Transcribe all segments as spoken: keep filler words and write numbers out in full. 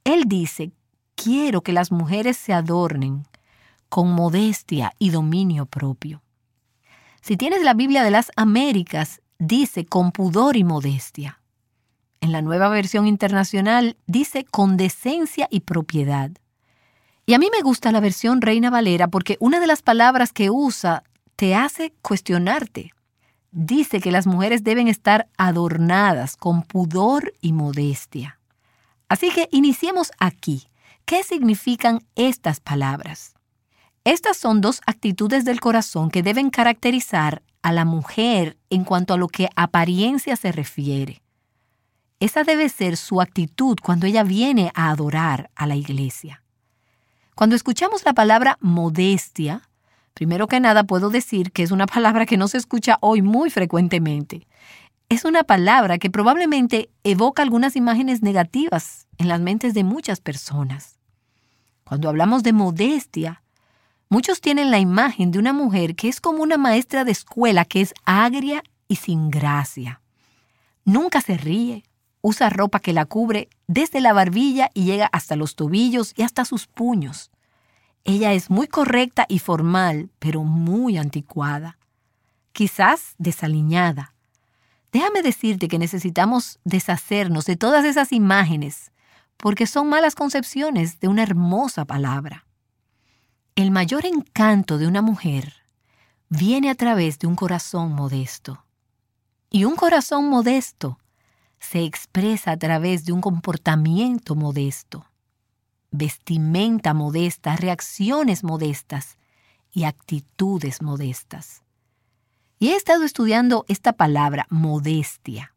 Él dice, quiero que las mujeres se adornen con modestia y dominio propio. Si tienes la Biblia de las Américas, dice con pudor y modestia. En la Nueva Versión Internacional dice con decencia y propiedad. Y a mí me gusta la versión Reina Valera porque una de las palabras que usa te hace cuestionarte. Dice que las mujeres deben estar adornadas con pudor y modestia. Así que iniciemos aquí. ¿Qué significan estas palabras? Estas son dos actitudes del corazón que deben caracterizar a la mujer en cuanto a lo que apariencia se refiere. Esa debe ser su actitud cuando ella viene a adorar a la iglesia. Cuando escuchamos la palabra modestia, primero que nada puedo decir que es una palabra que no se escucha hoy muy frecuentemente. Es una palabra que probablemente evoca algunas imágenes negativas en las mentes de muchas personas. Cuando hablamos de modestia, muchos tienen la imagen de una mujer que es como una maestra de escuela que es agria y sin gracia. Nunca se ríe, usa ropa que la cubre desde la barbilla y llega hasta los tobillos y hasta sus puños. Ella es muy correcta y formal, pero muy anticuada. Quizás desaliñada. Déjame decirte que necesitamos deshacernos de todas esas imágenes, porque son malas concepciones de una hermosa palabra. El mayor encanto de una mujer viene a través de un corazón modesto. Y un corazón modesto se expresa a través de un comportamiento modesto, vestimenta modesta, reacciones modestas y actitudes modestas. Y he estado estudiando esta palabra, modestia,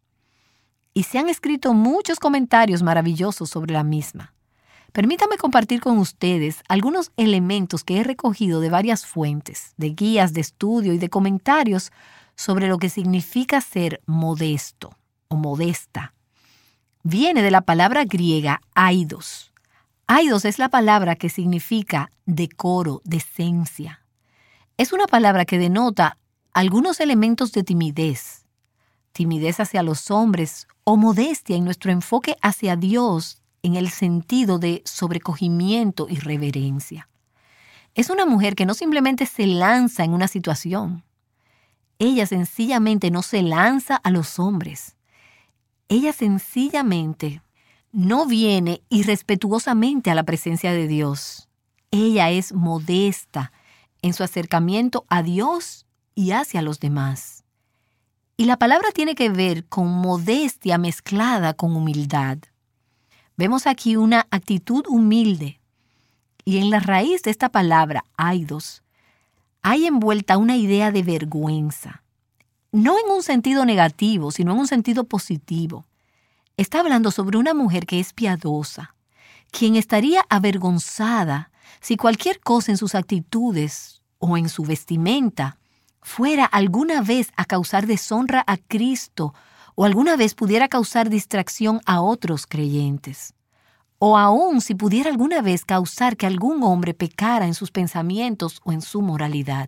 y se han escrito muchos comentarios maravillosos sobre la misma. Permítame compartir con ustedes algunos elementos que he recogido de varias fuentes, de guías de estudio y de comentarios sobre lo que significa ser modesto o modesta. Viene de la palabra griega aidos. Aidos es la palabra que significa decoro, decencia. Es una palabra que denota algunos elementos de timidez, timidez hacia los hombres o modestia en nuestro enfoque hacia Dios en el sentido de sobrecogimiento y reverencia. Es una mujer que no simplemente se lanza en una situación. Ella sencillamente no se lanza a los hombres. Ella sencillamente no viene irrespetuosamente a la presencia de Dios. Ella es modesta en su acercamiento a Dios y hacia los demás. Y la palabra tiene que ver con modestia mezclada con humildad. Vemos aquí una actitud humilde. Y en la raíz de esta palabra, aidos, hay envuelta una idea de vergüenza. No en un sentido negativo, sino en un sentido positivo. Está hablando sobre una mujer que es piadosa, quien estaría avergonzada si cualquier cosa en sus actitudes o en su vestimenta fuera alguna vez a causar deshonra a Cristo o alguna vez pudiera causar distracción a otros creyentes. O aún si pudiera alguna vez causar que algún hombre pecara en sus pensamientos o en su moralidad.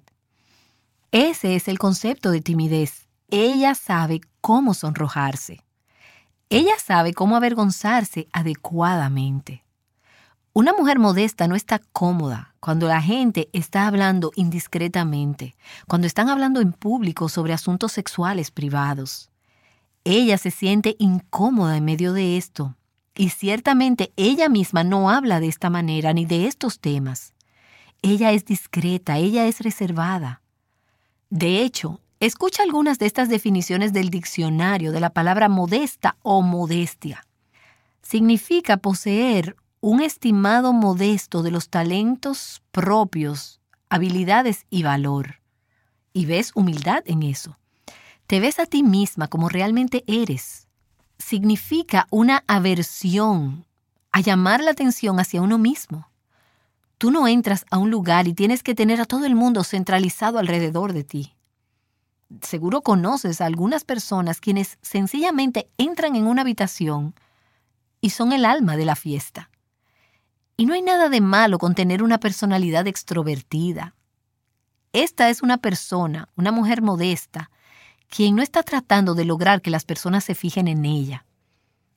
Ese es el concepto de timidez. Ella sabe cómo sonrojarse. Ella sabe cómo avergonzarse adecuadamente. Una mujer modesta no está cómoda cuando la gente está hablando indiscretamente, cuando están hablando en público sobre asuntos sexuales privados. Ella se siente incómoda en medio de esto. Y ciertamente ella misma no habla de esta manera ni de estos temas. Ella es discreta, ella es reservada. De hecho, escucha algunas de estas definiciones del diccionario de la palabra modesta o modestia. Significa poseer un estimado modesto de los talentos propios, habilidades y valor. Y ves humildad en eso. Te ves a ti misma como realmente eres. Significa una aversión a llamar la atención hacia uno mismo. Tú no entras a un lugar y tienes que tener a todo el mundo centralizado alrededor de ti. Seguro conoces a algunas personas quienes sencillamente entran en una habitación y son el alma de la fiesta. Y no hay nada de malo con tener una personalidad extrovertida. Esta es una persona, una mujer modesta, quien no está tratando de lograr que las personas se fijen en ella.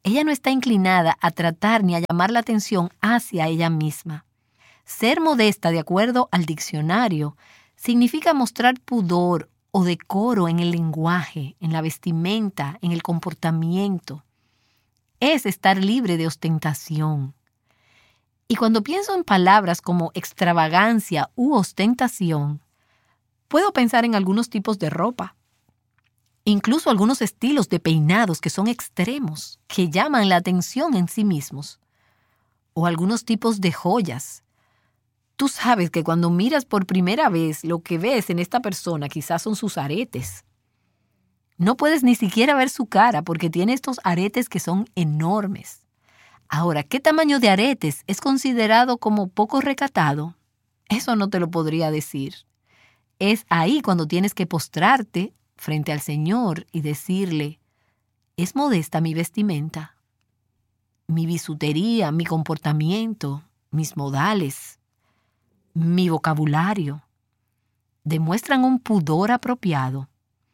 Ella no está inclinada a tratar ni a llamar la atención hacia ella misma. Ser modesta, de acuerdo al diccionario, significa mostrar pudor o decoro en el lenguaje, en la vestimenta, en el comportamiento. Es estar libre de ostentación. Y cuando pienso en palabras como extravagancia u ostentación, puedo pensar en algunos tipos de ropa, incluso algunos estilos de peinados que son extremos, que llaman la atención en sí mismos, o algunos tipos de joyas. Tú sabes que cuando miras por primera vez, lo que ves en esta persona quizás son sus aretes. No puedes ni siquiera ver su cara porque tiene estos aretes que son enormes. Ahora, ¿qué tamaño de aretes es considerado como poco recatado? Eso no te lo podría decir. Es ahí cuando tienes que postrarte frente al Señor y decirle, ¿es modesta mi vestimenta? Mi bisutería, mi comportamiento, mis modales, mi vocabulario, ¿demuestran un pudor apropiado?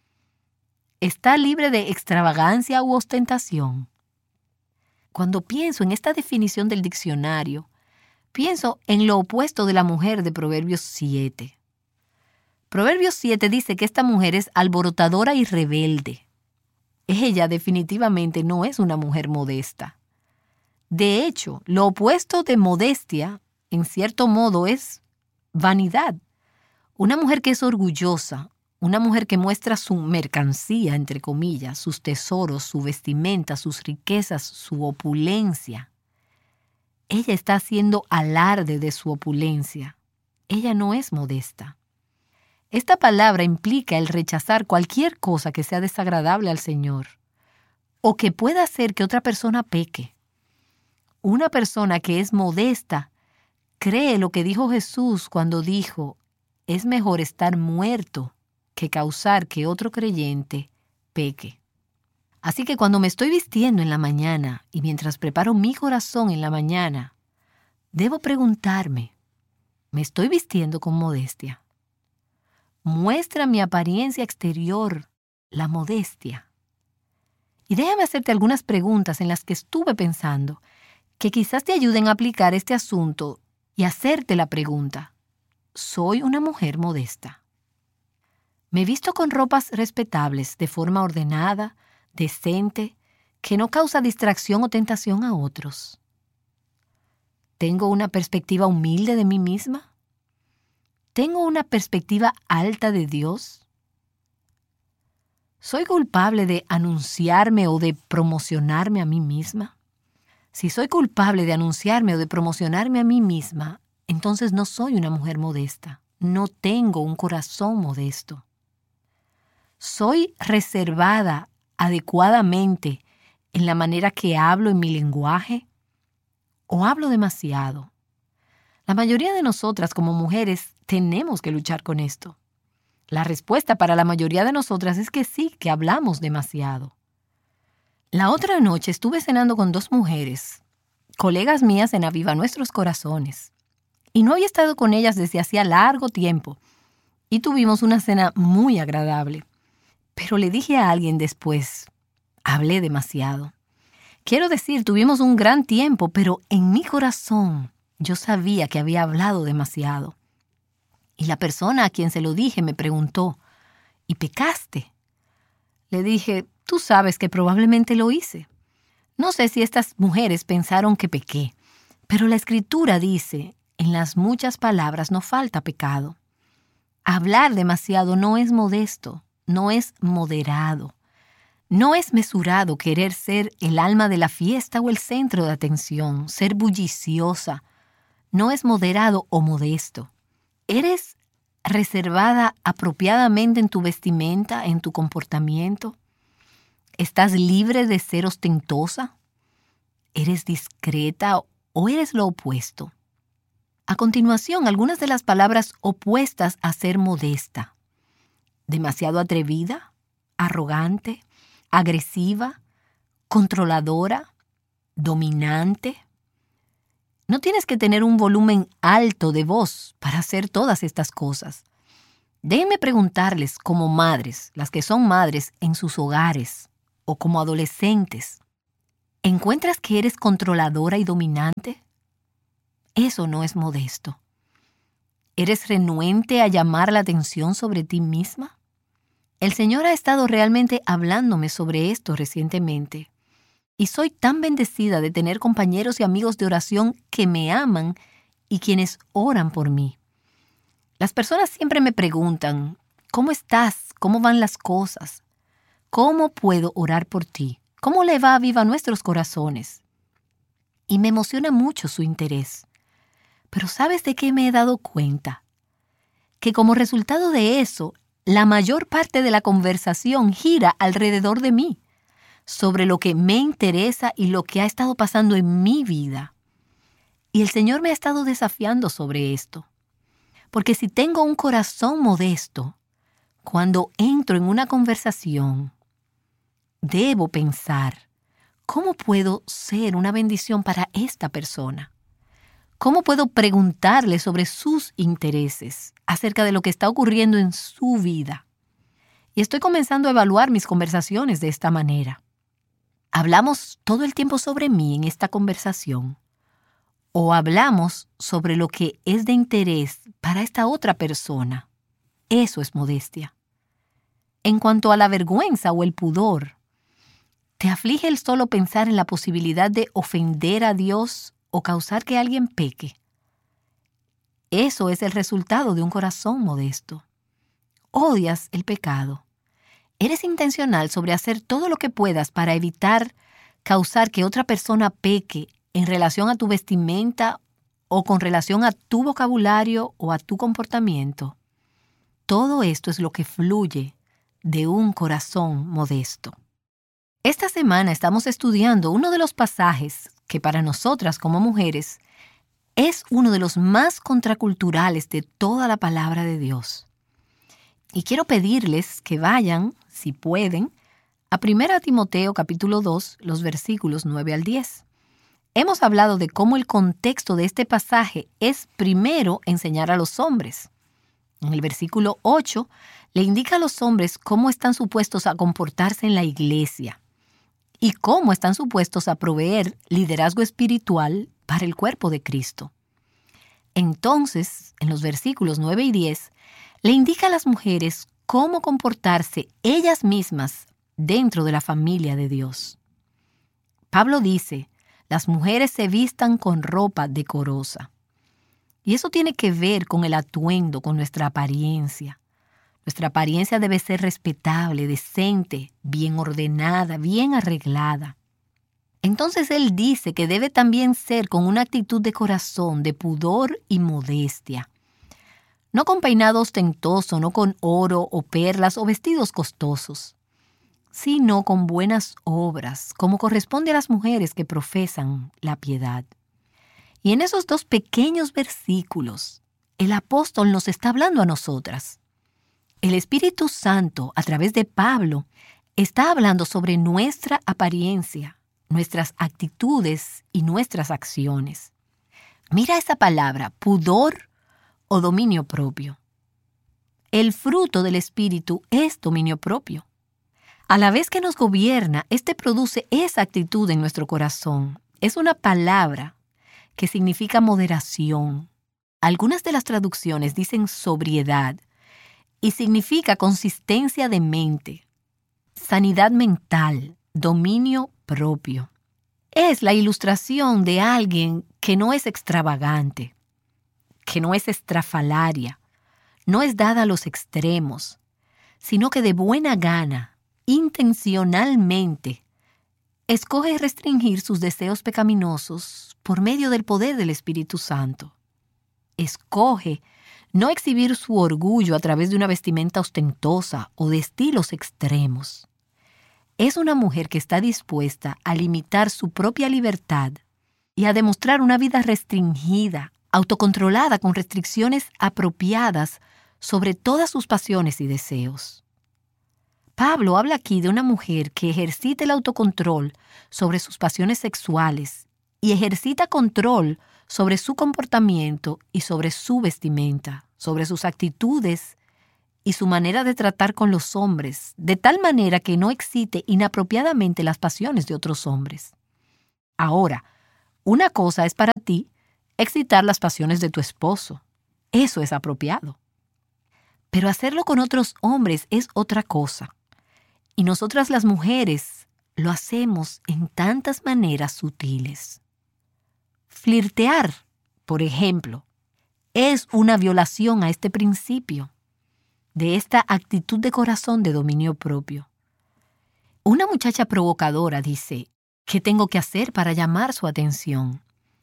¿Está libre de extravagancia u ostentación? Cuando pienso en esta definición del diccionario, pienso en lo opuesto de la mujer de Proverbios siete. Proverbios siete dice que esta mujer es alborotadora y rebelde. Ella definitivamente no es una mujer modesta. De hecho, lo opuesto de modestia, en cierto modo, es vanidad. Una mujer que es orgullosa, una mujer que muestra su mercancía, entre comillas, sus tesoros, su vestimenta, sus riquezas, su opulencia. Ella está haciendo alarde de su opulencia. Ella no es modesta. Esta palabra implica el rechazar cualquier cosa que sea desagradable al Señor o que pueda hacer que otra persona peque. Una persona que es modesta cree lo que dijo Jesús cuando dijo, es mejor estar muerto que causar que otro creyente peque. Así que cuando me estoy vistiendo en la mañana y mientras preparo mi corazón en la mañana, debo preguntarme, ¿me estoy vistiendo con modestia? ¿Muestra mi apariencia exterior la modestia? Y déjame hacerte algunas preguntas en las que estuve pensando que quizás te ayuden a aplicar este asunto y hacerte la pregunta, ¿soy una mujer modesta? Me visto con ropas respetables, de forma ordenada, decente, que no causa distracción o tentación a otros. ¿Tengo una perspectiva humilde de mí misma? ¿Tengo una perspectiva alta de Dios? ¿Soy culpable de anunciarme o de promocionarme a mí misma? Si soy culpable de anunciarme o de promocionarme a mí misma, entonces no soy una mujer modesta. No tengo un corazón modesto. ¿Soy reservada adecuadamente en la manera que hablo en mi lenguaje? ¿O hablo demasiado? La mayoría de nosotras como mujeres tenemos que luchar con esto. La respuesta para la mayoría de nosotras es que sí, que hablamos demasiado. La otra noche estuve cenando con dos mujeres, colegas mías en Aviva Nuestros Corazones, y no había estado con ellas desde hacía largo tiempo, y tuvimos una cena muy agradable. Pero le dije a alguien después, hablé demasiado. Quiero decir, tuvimos un gran tiempo, pero en mi corazón yo sabía que había hablado demasiado. Y la persona a quien se lo dije me preguntó, ¿y pecaste? Le dije, tú sabes que probablemente lo hice. No sé si estas mujeres pensaron que pequé, pero la Escritura dice, en las muchas palabras no falta pecado. Hablar demasiado no es modesto. No es moderado. No es mesurado querer ser el alma de la fiesta o el centro de atención, ser bulliciosa. No es moderado o modesto. ¿Eres reservada apropiadamente en tu vestimenta, en tu comportamiento? ¿Estás libre de ser ostentosa? ¿Eres discreta o eres lo opuesto? A continuación, algunas de las palabras opuestas a ser modesta. Demasiado atrevida, arrogante, agresiva, controladora, dominante. No tienes que tener un volumen alto de voz para hacer todas estas cosas. Déjenme preguntarles como madres, las que son madres en sus hogares o como adolescentes, ¿Encuentras que eres controladora y dominante? Eso no es modesto. ¿Eres renuente a llamar la atención sobre ti misma? El Señor ha estado realmente hablándome sobre esto recientemente. Y soy tan bendecida de tener compañeros y amigos de oración que me aman y quienes oran por mí. Las personas siempre me preguntan, ¿cómo estás? ¿Cómo van las cosas? ¿Cómo puedo orar por ti? ¿Cómo le va a Viva nuestros corazones? Y me emociona mucho su interés. Pero ¿sabes de qué me he dado cuenta? Que como resultado de eso, la mayor parte de la conversación gira alrededor de mí, sobre lo que me interesa y lo que ha estado pasando en mi vida. Y el Señor me ha estado desafiando sobre esto. Porque si tengo un corazón modesto, cuando entro en una conversación, debo pensar, ¿cómo puedo ser una bendición para esta persona? ¿Cómo puedo preguntarle sobre sus intereses, acerca de lo que está ocurriendo en su vida? Y estoy comenzando a evaluar mis conversaciones de esta manera. ¿Hablamos todo el tiempo sobre mí en esta conversación? ¿O hablamos sobre lo que es de interés para esta otra persona? Eso es modestia. En cuanto a la vergüenza o el pudor, ¿te aflige el solo pensar en la posibilidad de ofender a Dios o causar que alguien peque? Eso es el resultado de un corazón modesto. Odias el pecado. Eres intencional sobre hacer todo lo que puedas para evitar causar que otra persona peque en relación a tu vestimenta o con relación a tu vocabulario o a tu comportamiento. Todo esto es lo que fluye de un corazón modesto. Esta semana estamos estudiando uno de los pasajes que para nosotras como mujeres es uno de los más contraculturales de toda la palabra de Dios. Y quiero pedirles que vayan, si pueden, a primera Timoteo capítulo dos, los versículos nueve al diez. Hemos hablado de cómo el contexto de este pasaje es primero enseñar a los hombres. En el versículo ocho le indica a los hombres cómo están supuestos a comportarse en la iglesia y cómo están supuestos a proveer liderazgo espiritual para el cuerpo de Cristo. Entonces, en los versículos nueve y diez, le indica a las mujeres cómo comportarse ellas mismas dentro de la familia de Dios. Pablo dice, las mujeres se vistan con ropa decorosa. Y eso tiene que ver con el atuendo, con nuestra apariencia. Nuestra apariencia debe ser respetable, decente, bien ordenada, bien arreglada. Entonces él dice que debe también ser con una actitud de corazón, de pudor y modestia. No con peinado ostentoso, no con oro o perlas o vestidos costosos, sino con buenas obras, como corresponde a las mujeres que profesan la piedad. Y en esos dos pequeños versículos, el apóstol nos está hablando a nosotras. El Espíritu Santo, a través de Pablo, está hablando sobre nuestra apariencia, nuestras actitudes y nuestras acciones. Mira esa palabra, pudor o dominio propio. El fruto del Espíritu es dominio propio. A la vez que nos gobierna, este produce esa actitud en nuestro corazón. Es una palabra que significa moderación. Algunas de las traducciones dicen sobriedad y significa consistencia de mente, sanidad mental, dominio propio. Es la ilustración de alguien que no es extravagante, que no es estrafalaria, no es dada a los extremos, sino que de buena gana, intencionalmente, escoge restringir sus deseos pecaminosos por medio del poder del Espíritu Santo. Escoge no exhibir su orgullo a través de una vestimenta ostentosa o de estilos extremos. Es una mujer que está dispuesta a limitar su propia libertad y a demostrar una vida restringida, autocontrolada con restricciones apropiadas sobre todas sus pasiones y deseos. Pablo habla aquí de una mujer que ejercita el autocontrol sobre sus pasiones sexuales y ejercita control sobre su comportamiento y sobre su vestimenta, sobre sus actitudes y su manera de tratar con los hombres, de tal manera que no excite inapropiadamente las pasiones de otros hombres. Ahora, una cosa es para ti excitar las pasiones de tu esposo. Eso es apropiado. Pero hacerlo con otros hombres es otra cosa. Y nosotras las mujeres lo hacemos en tantas maneras sutiles. Flirtear, por ejemplo, es una violación a este principio, de esta actitud de corazón de dominio propio. Una muchacha provocadora dice, ¿qué tengo que hacer para llamar su atención?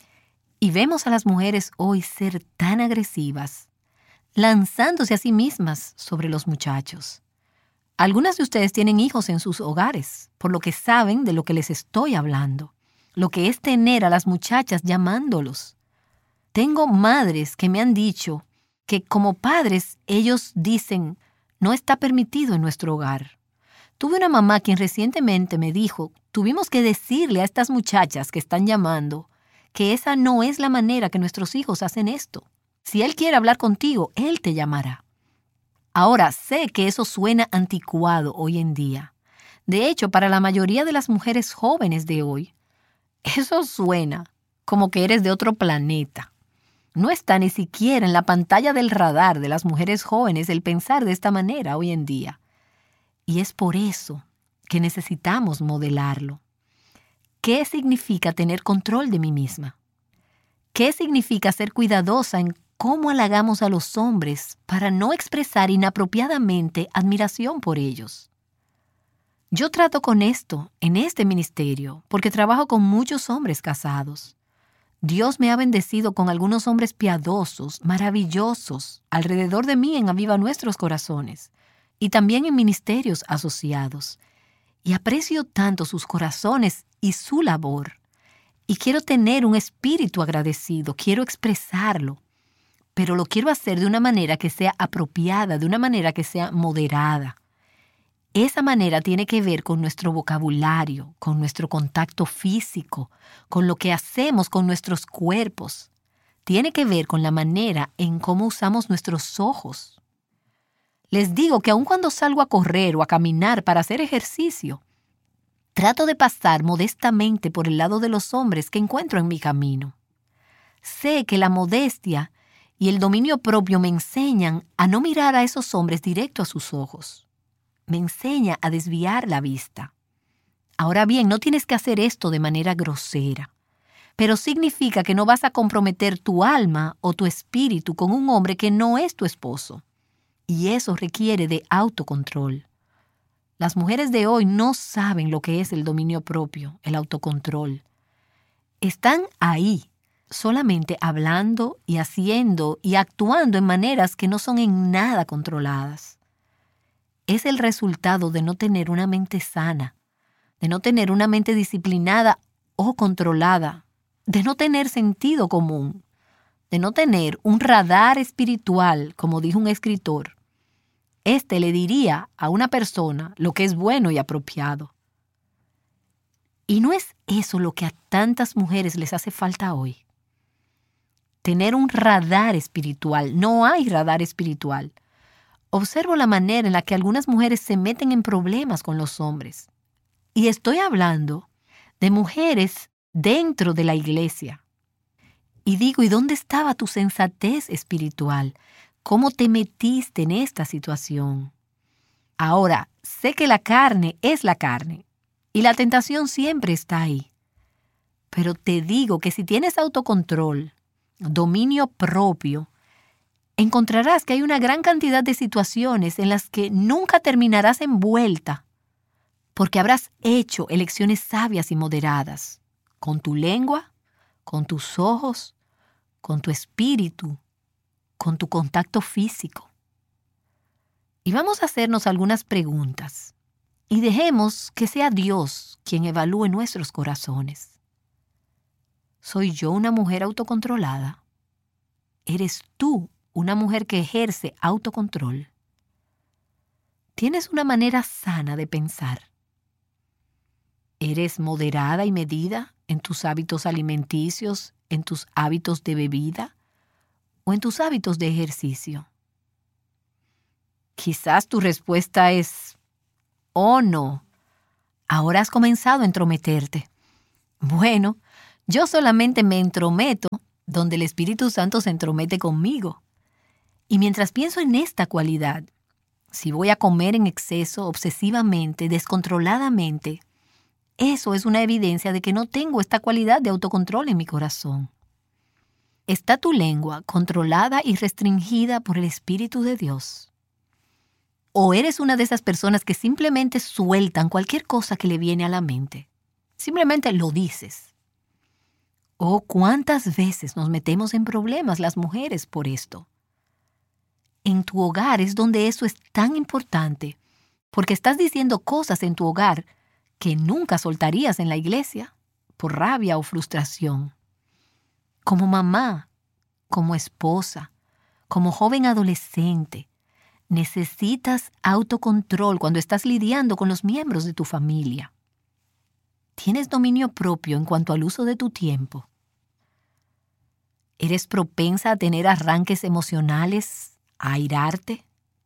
Y vemos a las mujeres hoy ser tan agresivas, lanzándose a sí mismas sobre los muchachos. Algunas de ustedes tienen hijos en sus hogares, por lo que saben de lo que les estoy hablando, lo que es tener a las muchachas llamándolos. Tengo madres que me han dicho que como padres ellos dicen, no está permitido en nuestro hogar. Tuve una mamá quien recientemente me dijo, tuvimos que decirle a estas muchachas que están llamando que esa no es la manera que nuestros hijos hacen esto. Si él quiere hablar contigo, él te llamará. Ahora, sé que eso suena anticuado hoy en día. De hecho, para la mayoría de las mujeres jóvenes de hoy, eso suena como que eres de otro planeta. No está ni siquiera en la pantalla del radar de las mujeres jóvenes el pensar de esta manera hoy en día. Y es por eso que necesitamos modelarlo. ¿Qué significa tener control de mí misma? ¿Qué significa ser cuidadosa en cómo halagamos a los hombres para no expresar inapropiadamente admiración por ellos? Yo trato con esto en este ministerio porque trabajo con muchos hombres casados. Dios me ha bendecido con algunos hombres piadosos, maravillosos, alrededor de mí en Aviva Nuestros Corazones y también en ministerios asociados. Y aprecio tanto sus corazones y su labor. Y quiero tener un espíritu agradecido, quiero expresarlo, pero lo quiero hacer de una manera que sea apropiada, de una manera que sea moderada. Esa manera tiene que ver con nuestro vocabulario, con nuestro contacto físico, con lo que hacemos con nuestros cuerpos. Tiene que ver con la manera en cómo usamos nuestros ojos. Les digo que aun cuando salgo a correr o a caminar para hacer ejercicio, trato de pasar modestamente por el lado de los hombres que encuentro en mi camino. Sé que la modestia y el dominio propio me enseñan a no mirar a esos hombres directo a sus ojos. Me enseña a desviar la vista. Ahora bien, no tienes que hacer esto de manera grosera, pero significa que no vas a comprometer tu alma o tu espíritu con un hombre que no es tu esposo. Y eso requiere de autocontrol. Las mujeres de hoy no saben lo que es el dominio propio, el autocontrol. Están ahí, solamente hablando y haciendo y actuando en maneras que no son en nada controladas. Es el resultado de no tener una mente sana, de no tener una mente disciplinada o controlada, de no tener sentido común, de no tener un radar espiritual, como dijo un escritor. Este le diría a una persona lo que es bueno y apropiado. ¿Y no es eso lo que a tantas mujeres les hace falta hoy? Tener un radar espiritual. No hay radar espiritual. Observo la manera en la que algunas mujeres se meten en problemas con los hombres. Y estoy hablando de mujeres dentro de la iglesia. Y digo, ¿y dónde estaba tu sensatez espiritual? ¿Cómo te metiste en esta situación? Ahora, sé que la carne es la carne y la tentación siempre está ahí. Pero te digo que si tienes autocontrol, dominio propio, encontrarás que hay una gran cantidad de situaciones en las que nunca terminarás envuelta porque habrás hecho elecciones sabias y moderadas con tu lengua, con tus ojos, con tu espíritu, con tu contacto físico. Y vamos a hacernos algunas preguntas y dejemos que sea Dios quien evalúe nuestros corazones. ¿Soy yo una mujer autocontrolada? ¿Eres tú una mujer que ejerce autocontrol? ¿Tienes una manera sana de pensar? ¿Eres moderada y medida en tus hábitos alimenticios, en tus hábitos de bebida o en tus hábitos de ejercicio? Quizás tu respuesta es, oh no, ahora has comenzado a entrometerte. Bueno, yo solamente me entrometo donde el Espíritu Santo se entromete conmigo. Y mientras pienso en esta cualidad, si voy a comer en exceso, obsesivamente, descontroladamente, eso es una evidencia de que no tengo esta cualidad de autocontrol en mi corazón. ¿Está tu lengua controlada y restringida por el Espíritu de Dios? ¿O eres una de esas personas que simplemente sueltan cualquier cosa que le viene a la mente? Simplemente lo dices. ¿O cuántas veces nos metemos en problemas las mujeres por esto? En tu hogar es donde eso es tan importante, porque estás diciendo cosas en tu hogar que nunca soltarías en la iglesia, por rabia o frustración. Como mamá, como esposa, como joven adolescente, necesitas autocontrol cuando estás lidiando con los miembros de tu familia. ¿Tienes dominio propio en cuanto al uso de tu tiempo? ¿Eres propensa a tener arranques emocionales, a airarte?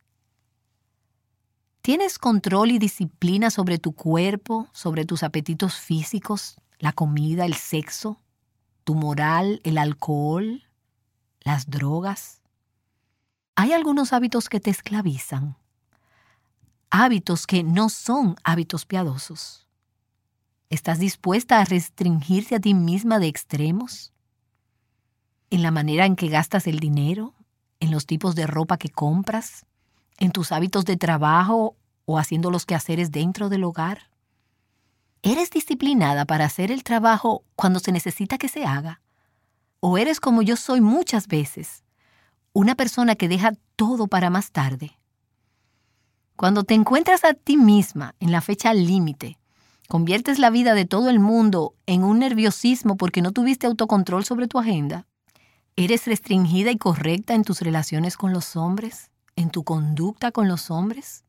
¿Tienes control y disciplina sobre tu cuerpo, sobre tus apetitos físicos, la comida, el sexo, tu moral, el alcohol, las drogas? Hay algunos hábitos que te esclavizan, hábitos que no son hábitos piadosos. ¿Estás dispuesta a restringirte a ti misma de extremos? ¿En la manera en que gastas el dinero? ¿En los tipos de ropa que compras? ¿En tus hábitos de trabajo o haciendo los quehaceres dentro del hogar? ¿Eres disciplinada para hacer el trabajo cuando se necesita que se haga? ¿O eres como yo soy muchas veces, una persona que deja todo para más tarde? Cuando te encuentras a ti misma en la fecha límite, conviertes la vida de todo el mundo en un nerviosismo porque no tuviste autocontrol sobre tu agenda. ¿Eres restringida y correcta en tus relaciones con los hombres? ¿En tu conducta con los hombres?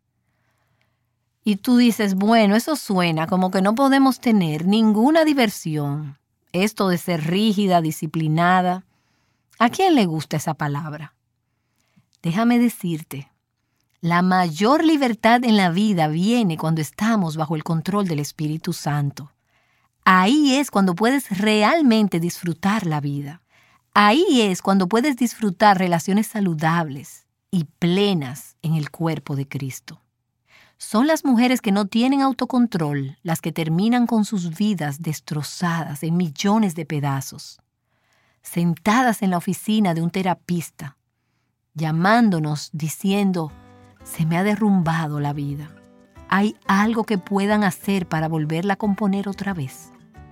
Y tú dices, bueno, eso suena como que no podemos tener ninguna diversión. Esto de ser rígida, disciplinada. ¿A quién le gusta esa palabra? Déjame decirte, la mayor libertad en la vida viene cuando estamos bajo el control del Espíritu Santo. Ahí es cuando puedes realmente disfrutar la vida. Ahí es cuando puedes disfrutar relaciones saludables y plenas en el cuerpo de Cristo. Son las mujeres que no tienen autocontrol las que terminan con sus vidas destrozadas en millones de pedazos, sentadas en la oficina de un terapista, llamándonos diciendo, se me ha derrumbado la vida. ¿Hay algo que puedan hacer para volverla a componer otra vez?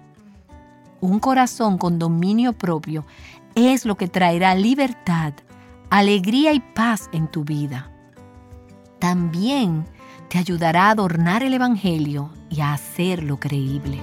Un corazón con dominio propio es lo que traerá libertad, alegría y paz en tu vida. También te ayudará a adornar el Evangelio y a hacerlo creíble.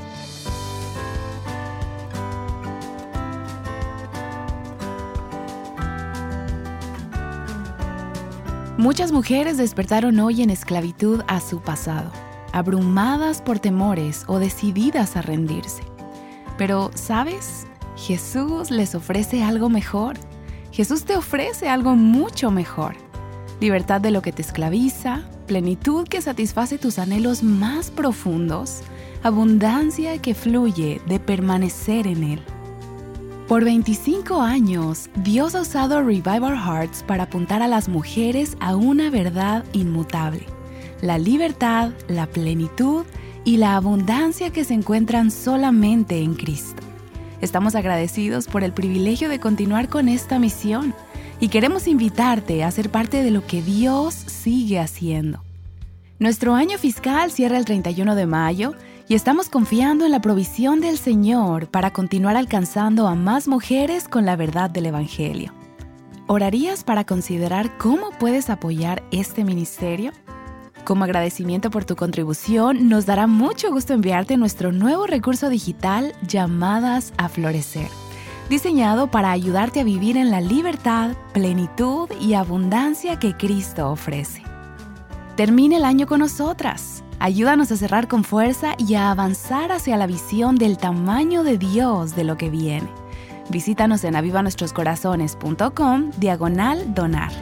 Muchas mujeres despertaron hoy en esclavitud a su pasado, abrumadas por temores o decididas a rendirse. Pero, ¿sabes? Jesús les ofrece algo mejor. Jesús te ofrece algo mucho mejor. Libertad de lo que te esclaviza, plenitud que satisface tus anhelos más profundos, abundancia que fluye de permanecer en Él. Por veinticinco años, Dios ha usado Revive Our Hearts para apuntar a las mujeres a una verdad inmutable: la libertad, la plenitud y la abundancia que se encuentran solamente en Cristo. Estamos agradecidos por el privilegio de continuar con esta misión y queremos invitarte a ser parte de lo que Dios sigue haciendo. Nuestro año fiscal cierra el treinta y uno de mayo y estamos confiando en la provisión del Señor para continuar alcanzando a más mujeres con la verdad del Evangelio. ¿Orarías para considerar cómo puedes apoyar este ministerio? Como agradecimiento por tu contribución, nos dará mucho gusto enviarte nuestro nuevo recurso digital Llamadas a Florecer, diseñado para ayudarte a vivir en la libertad, plenitud y abundancia que Cristo ofrece. Termina el año con nosotras. Ayúdanos a cerrar con fuerza y a avanzar hacia la visión del tamaño de Dios de lo que viene. Visítanos en avivanuestroscorazones punto com diagonal donar.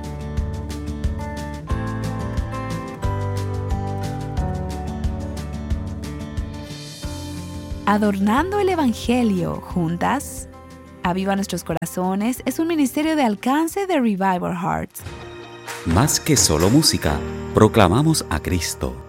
Adornando el Evangelio juntas. Aviva Nuestros Corazones es un ministerio de alcance de Revival Hearts. Más que solo música, proclamamos a Cristo.